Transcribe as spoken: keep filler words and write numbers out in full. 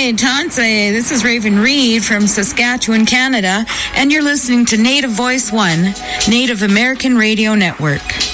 Hey, Tanse, this is Raven Reed from Saskatchewan, Canada, and you're listening to Native Voice One, Native American Radio Network.